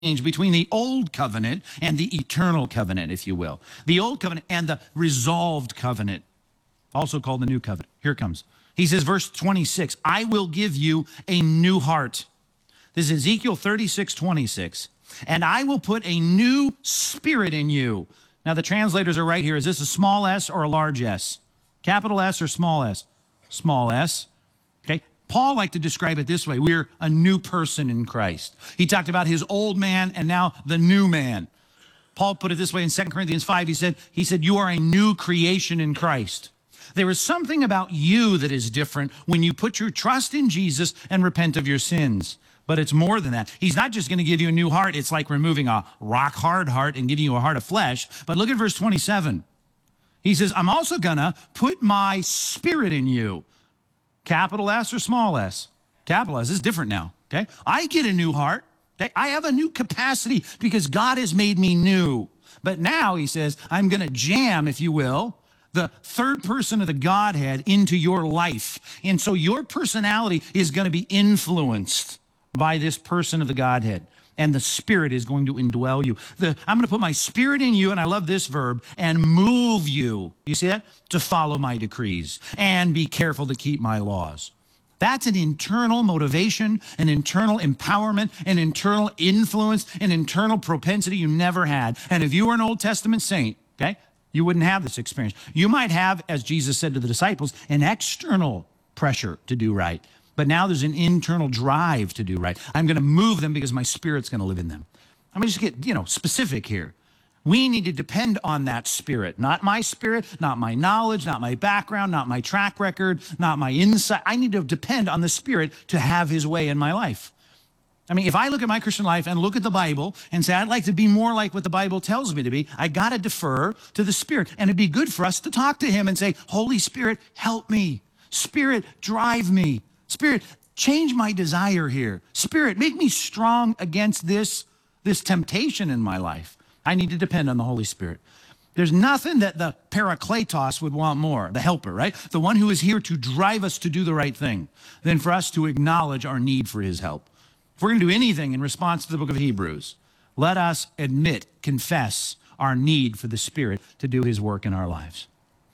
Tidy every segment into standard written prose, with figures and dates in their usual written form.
between the old covenant and the eternal covenant, if you will. The old covenant and the resolved covenant, also called the new covenant. Here it comes. He says, verse 26, I will give you a new heart. This is Ezekiel 36:26. And I will put a new spirit in you. Now, the translators are right here. Is this a small s or a large s? Capital S or small s? Small s. Okay. Paul liked to describe it this way. We're a new person in Christ. He talked about his old man and now the new man. Paul put it this way in 2 Corinthians 5. He said, you are a new creation in Christ. There is something about you that is different when you put your trust in Jesus and repent of your sins. But it's more than that. He's not just going to give you a new heart. It's like removing a rock-hard heart and giving you a heart of flesh. But look at verse 27. He says, I'm also going to put my spirit in you. Capital S or small s? Capital S is different now, okay? I get a new heart. Okay? I have a new capacity because God has made me new. But now, he says, I'm going to jam, if you will, the third person of the Godhead into your life. And so your personality is going to be influenced by this person of the Godhead. And the Spirit is going to indwell you. I'm going to put my Spirit in you, and I love this verb, and move you. You see that? To follow my decrees and be careful to keep my laws. That's an internal motivation, an internal empowerment, an internal influence, an internal propensity you never had. And if you were an Old Testament saint, okay, you wouldn't have this experience. You might have, as Jesus said to the disciples, an external pressure to do right. But now there's an internal drive to do right. I'm going to move them because my Spirit's going to live in them. I'm going to just get, specific here. We need to depend on that Spirit, not my spirit, not my knowledge, not my background, not my track record, not my insight. I need to depend on the Spirit to have his way in my life. I mean, if I look at my Christian life and look at the Bible and say, I'd like to be more like what the Bible tells me to be, I got to defer to the Spirit. And it'd be good for us to talk to him and say, Holy Spirit, help me. Spirit, drive me. Spirit, change my desire here. Spirit, make me strong against this temptation in my life. I need to depend on the Holy Spirit. There's nothing that the Parakletos would want more, the helper, right? The one who is here to drive us to do the right thing, than for us to acknowledge our need for his help. If we're going to do anything in response to the book of Hebrews, let us admit, confess our need for the Spirit to do his work in our lives.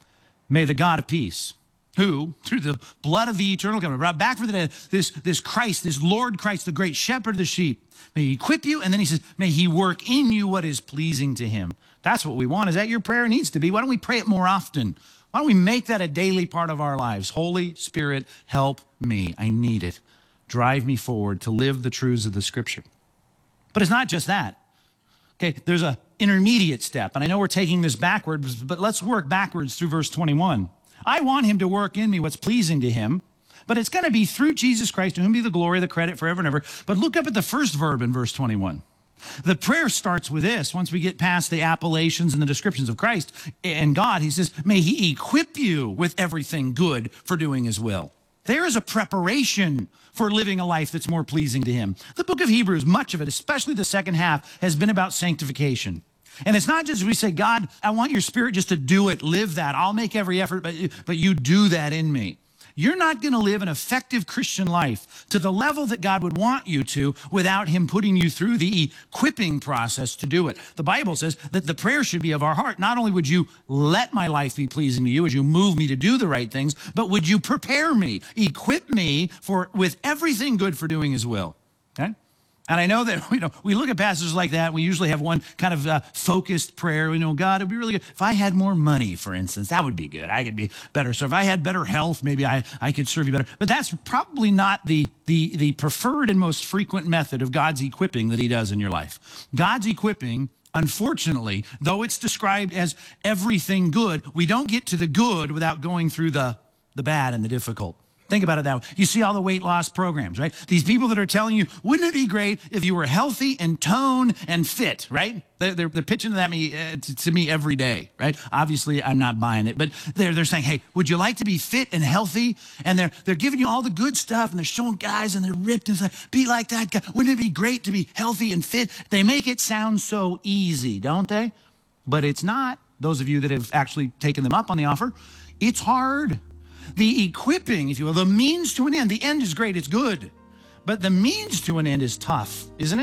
May the God of peace, who, through the blood of the eternal covenant, brought back from the dead this Christ, this Lord Christ, the great shepherd of the sheep, may he equip you, and then he says, may he work in you what is pleasing to him. That's what we want. Is that your prayer? It needs to be. Why don't we pray it more often? Why don't we make that a daily part of our lives? Holy Spirit, help me. I need it. Drive me forward to live the truths of the Scripture. But it's not just that. Okay, there's an intermediate step, and I know we're taking this backwards, but let's work backwards through verse 21. I want him to work in me what's pleasing to him, but it's going to be through Jesus Christ, to whom be the glory, the credit forever and ever. But look up at the first verb in verse 21. The prayer starts with this. Once we get past the appellations and the descriptions of Christ and God, he says, may he equip you with everything good for doing his will. There is a preparation for living a life that's more pleasing to him. The book of Hebrews, much of it, especially the second half, has been about sanctification. And it's not just we say, God, I want your Spirit just to do it, live that. I'll make every effort, but you do that in me. You're not going to live an effective Christian life to the level that God would want you to without him putting you through the equipping process to do it. The Bible says that the prayer should be of our heart. Not only would you let my life be pleasing to you as you move me to do the right things, but would you prepare me, equip me with everything good for doing his will. Okay? And I know that, we look at passages like that. We usually have one kind of focused prayer. God, it'd be really good. If I had more money, for instance, that would be good. I could be better. So if I had better health, maybe I could serve you better. But that's probably not the preferred and most frequent method of God's equipping that he does in your life. God's equipping, unfortunately, though it's described as everything good, we don't get to the good without going through the bad and the difficult. Think about it that way. You see all the weight loss programs, right? These people that are telling you, wouldn't it be great if you were healthy and toned and fit, right? They're pitching that to me every day, right? Obviously, I'm not buying it, but they're saying, hey, would you like to be fit and healthy? And they're giving you all the good stuff, and they're showing guys, and they're ripped, and it's like, be like that guy. Wouldn't it be great to be healthy and fit? They make it sound so easy, don't they? But it's not. Those of you that have actually taken them up on the offer, it's hard. The equipping, if you will, the means to an end. The end is great, it's good. But the means to an end is tough, isn't it?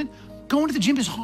Going to the gym is hard.